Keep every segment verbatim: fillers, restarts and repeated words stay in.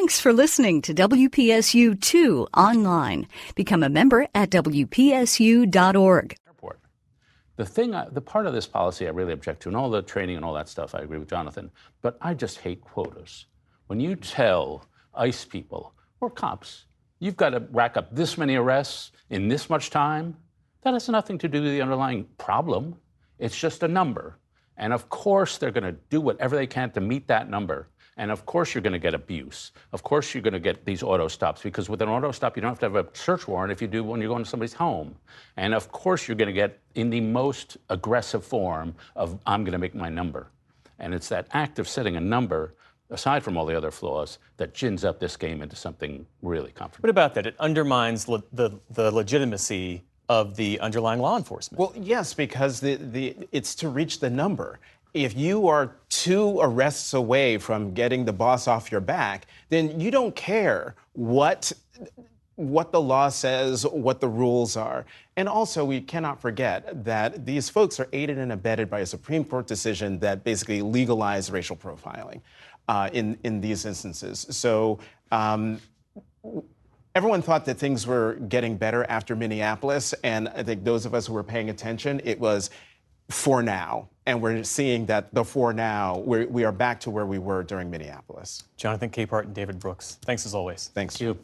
Thanks for listening to W P S U two online. Become a member at W P S U dot org. The thing, I, the part of this policy I really object to, and all the training and all that stuff, I agree with Jonathan, but I just hate quotas. When you tell ICE people or cops, you've got to rack up this many arrests in this much time, that has nothing to do with the underlying problem. It's just a number. And of course, they're going to do whatever they can to meet that number. And of course, you're going to get abuse. Of course, you're going to get these auto stops, because with an auto stop, you don't have to have a search warrant if you do when you're going to somebody's home. And of course, you're going to get in the most aggressive form of, I'm going to make my number. And it's that act of setting a number, aside from all the other flaws, that gins up this game into something really comfortable. What about that? It undermines le- the, the legitimacy of the underlying law enforcement. Well, yes, because the, the it's to reach the number. If you are two arrests away from getting the boss off your back, then you don't care what what the law says, what the rules are. And also, we cannot forget that these folks are aided and abetted by a Supreme Court decision that basically legalized racial profiling uh, in, in these instances. So um, everyone thought that things were getting better after Minneapolis, and I think those of us who were paying attention, it was for now. And we're seeing that the for now, we're, we are back to where we were during Minneapolis. Jonathan Capehart and David Brooks, thanks as always. Thanks. Thank you.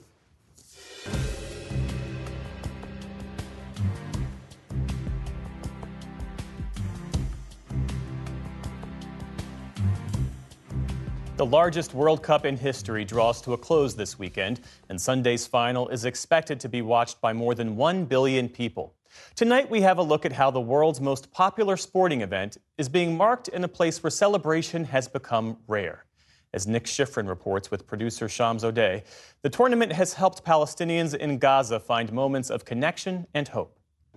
The largest World Cup in history draws to a close this weekend, and Sunday's final is expected to be watched by more than one billion people. Tonight, we have a look at how the world's most popular sporting event is being marked in a place where celebration has become rare. As Nick Schifrin reports with producer Shams O'Day, the tournament has helped Palestinians in Gaza find moments of connection and hope.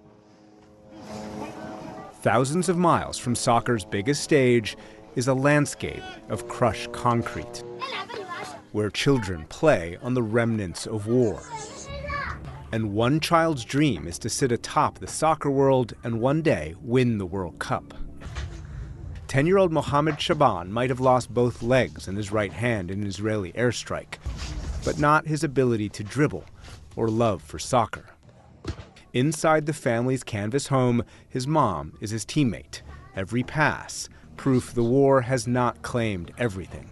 Thousands of miles from soccer's biggest stage is a landscape of crushed concrete, where children play on the remnants of war. And one child's dream is to sit atop the soccer world and one day win the World Cup. Ten-year-old Mohammed Shaban might have lost both legs and his right hand in an Israeli airstrike, but not his ability to dribble or love for soccer. Inside the family's canvas home, his mom is his teammate. Every pass, proof the war has not claimed everything.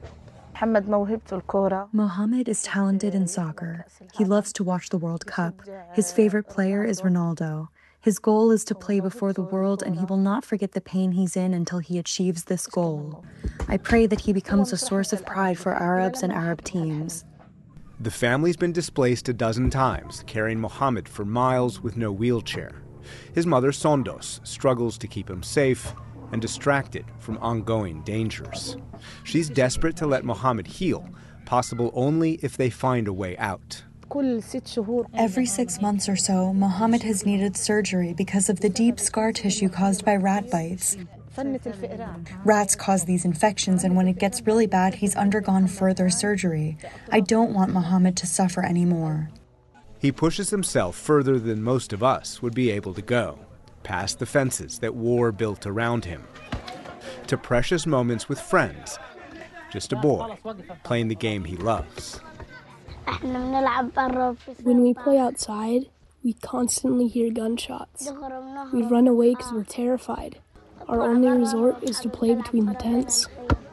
Mohammed is talented in soccer. He loves to watch the World Cup. His favorite player is Ronaldo. His goal is to play before the world, and he will not forget the pain he's in until he achieves this goal. I pray that he becomes a source of pride for Arabs and Arab teams. The family's been displaced a dozen times, carrying Mohammed for miles with no wheelchair. His mother, Sondos, struggles to keep him safe and distracted from ongoing dangers. She's desperate to let Mohammed heal, possible only if they find a way out. Every six months or so, Mohammed has needed surgery because of the deep scar tissue caused by rat bites. Rats cause these infections, and when it gets really bad, he's undergone further surgery. I don't want Mohammed to suffer anymore. He pushes himself further than most of us would be able to go, past the fences that war built around him, to precious moments with friends, just a boy playing the game he loves. When we play outside, we constantly hear gunshots. We run away because we're terrified. Our only resort is to play between the tents.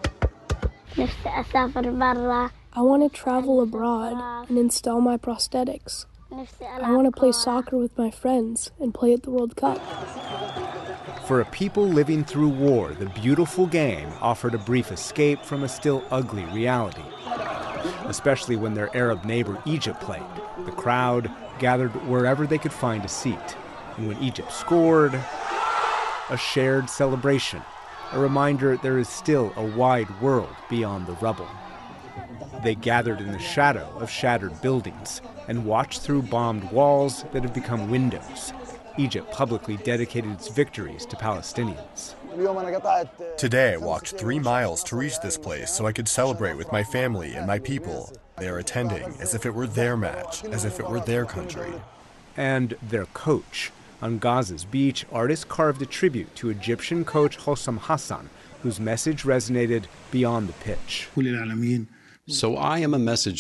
I want to travel abroad and install my prosthetics. I want to play soccer with my friends and play at the World Cup. For a people living through war, the beautiful game offered a brief escape from a still ugly reality. Especially when their Arab neighbor Egypt played. The crowd gathered wherever they could find a seat. And when Egypt scored, a shared celebration, a reminder there is still a wide world beyond the rubble. They gathered in the shadow of shattered buildings and watched through bombed walls that have become windows. Egypt publicly dedicated its victories to Palestinians. Today I walked three miles to reach this place so I could celebrate with my family and my people. They are attending as if it were their match, as if it were their country. And their coach. On Gaza's beach, artists carved a tribute to Egyptian coach Hossam Hassan, whose message resonated beyond the pitch. So I am a message